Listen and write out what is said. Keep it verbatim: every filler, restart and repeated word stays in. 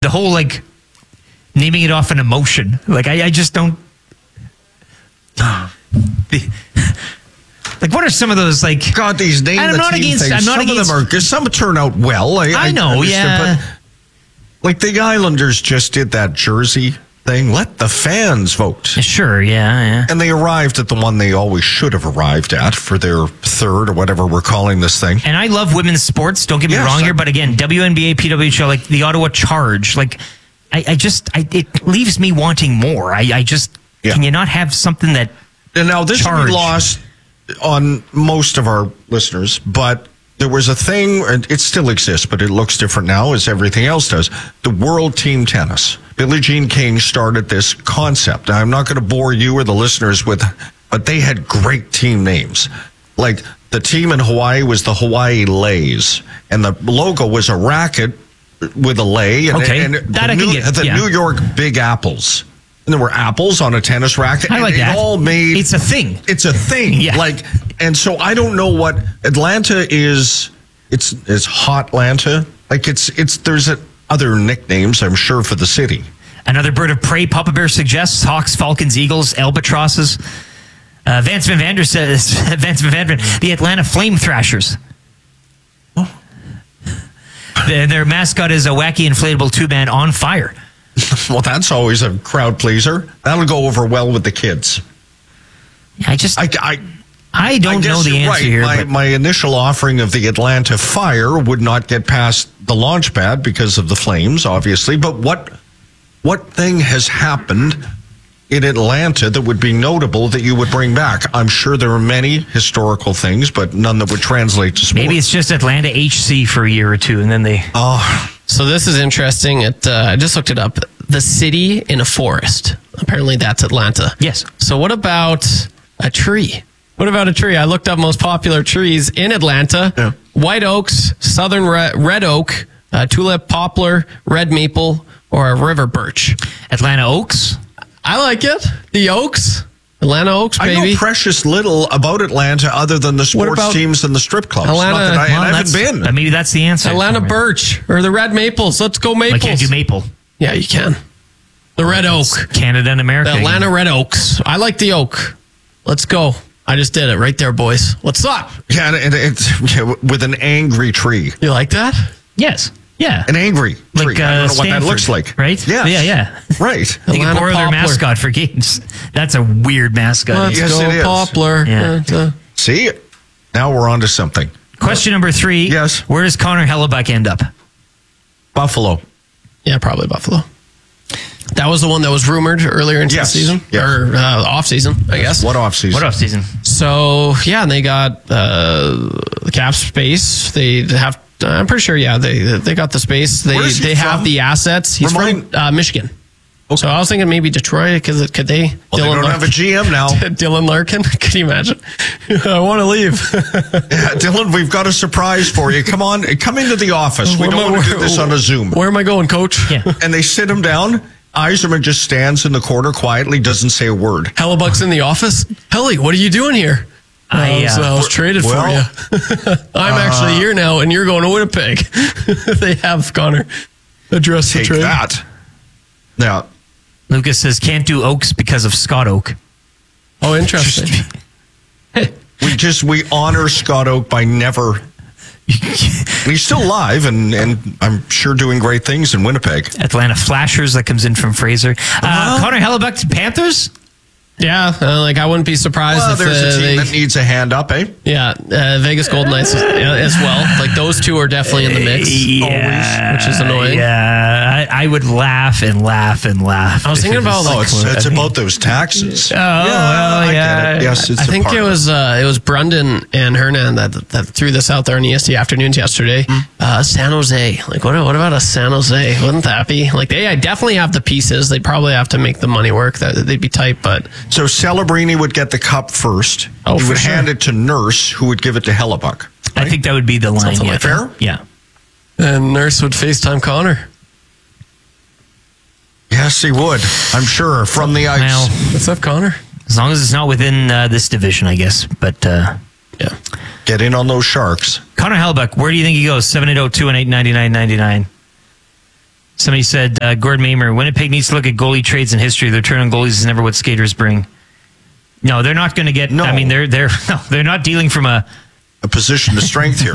the whole like naming it off an emotion. Like I, I just don't. the, like what are some of those like? God, these name I'm the not team against. things. I'm not some against. of them are. Some turn out well. I, I know. I yeah. But like the Islanders just did that jersey thing. Let the fans vote. Sure. Yeah. Yeah. And they arrived at the one they always should have arrived at for their third or whatever we're calling this thing. And I love women's sports. Don't get me yes, wrong I, here, but again, W N B A, P W H L, like the Ottawa Charge, like I, I just I, it leaves me wanting more. I, I just yeah. can you not have something that? And now this will be lost on most of our listeners, but there was a thing, and it still exists, but it looks different now as everything else does. The World Team Tennis. Billie Jean King started this concept. Now, I'm not going to bore you or the listeners with, but they had great team names. Like the team in Hawaii was the Hawaii Lays, and the logo was a racket with a lay. And, okay, and that the I New, can get. The yeah. New York Big Apples. And there were apples on a tennis racket. I like and that. It all made. It's a thing. It's a thing. Yeah. Like, and so I don't know what Atlanta is. It's it's Hot Atlanta. Like it's it's there's a, other nicknames I'm sure for the city. Another bird of prey. Papa Bear suggests Hawks, Falcons, Eagles, Albatrosses. Uh, Vance Van Vander says Vance Van Vander, the Atlanta Flame Thrashers. Oh. Their, their mascot is a wacky inflatable tube man on fire. Well, that's always a crowd pleaser. That'll go over well with the kids. I just, I, I, I don't I know the answer right. here. My, but my initial offering of the Atlanta Fire would not get past the launch pad because of the flames, obviously. But what, what thing has happened in Atlanta that would be notable that you would bring back? I'm sure there are many historical things, but none that would translate to sports. Maybe it's just Atlanta H C for a year or two, and then they. Oh. So this is interesting. It, uh, I just looked it up. The city in a forest. Apparently that's Atlanta. Yes. So what about a tree? What about a tree? I looked up most popular trees in Atlanta. Yeah. White oaks, southern red, red oak, uh, tulip, poplar, red maple, or a river birch. Atlanta Oaks. I like it. The Oaks. Atlanta Oaks, baby. I know precious little about Atlanta other than the sports about teams and the strip clubs. Atlanta- Not that I, Well, and I haven't that's- been. uh, maybe that's the answer. Atlanta birch or the red maples. Let's go maples. I can't do maple. Yeah, you can. The red oak. Canada and America. The Atlanta Red Oaks. I like the oak. Let's go. I just did it right there, boys. What's up? Yeah, and, and it's yeah, with an angry tree. You like that? Yes. Yeah. An angry Like, tree. uh, I don't know what that Stanford, looks like. right? Yes. Yeah, yeah. Right. They can Atlanta borrow their poplar. mascot for games. That's a weird mascot. Let's Yes, go it is. poplar. Yeah. Uh, See? Now we're on to something. Question number three. Yes. Where does Connor Hellebuck end up? Buffalo. yeah, probably Buffalo. That was the one that was rumored earlier into Yes. the season Yes. or uh, off season, I guess. What off season? What off season? So yeah, and they got uh, the cap space. They have. I'm pretty sure. Yeah, they they got the space. They Where's he they have from? the assets. He's Remind- from uh, Michigan. So I was thinking maybe Detroit because could they? Well, they don't have a G M now. Dylan Larkin. Could you imagine? I want to leave. Yeah, Dylan, we've got a surprise for you. Come on, come into the office. We Where don't am I- want to do this on a Zoom. Where am I going, Coach? Yeah. And they sit him down. Eiserman just stands in the corner quietly, doesn't say a word. Hellebuck's in the office. Helly, what are you doing here? I, I was, uh, I was traded well, for you. I'm actually here now, and you're going to Winnipeg. They have Connor address the Take trade. that. Now, Lucas says can't do Oaks because of Scott Oak. Oh, interesting. we just we honor Scott Oak by never. He's still alive and, and I'm sure doing great things in Winnipeg. Atlanta Flashers that comes in from Fraser. Uh, Uh-huh. Connor Hellebuck to Panthers. Yeah, uh, like I wouldn't be surprised Well, if there's uh, a team they, that needs a hand up, eh? yeah, uh, Vegas Golden Knights as, as well. Like those two are definitely in the mix. Yeah, always, which is annoying. Yeah, I, I would laugh and laugh and laugh. I was if thinking it was- about, Oh, like, it's, it's about those taxes. Oh, well, I yeah. get it. Yes, it's I a think part it of was uh, it was Brendan and Hernan that that threw this out there on E S T afternoons yesterday. Uh, San Jose, like what? What about a San Jose? Wouldn't that be like they? I definitely have the pieces. They'd probably have to make the money work. That they'd be tight, but So Celebrini would get the cup first. Oh, he for would sure. hand it to Nurse, who would give it to Hellebuck. I think that would be the line. Something Yeah. like Fair? Yeah. and Nurse would FaceTime Connor. Yes, he would. I'm sure from the ice. Well, What's up, Connor? as long as it's not within uh, this division, I guess. But uh, Yeah, Get in on those Sharks. Connor Hellebuck, where do you think he goes? seven eight zero, two one eight, nine nine nine nine. Somebody said, uh, Gord Mamer, Winnipeg needs to look at goalie trades in history. The return on goalies is never what skaters bring. No, they're not going to get. No. I mean, they're they're no, they're not dealing from a a position of strength here.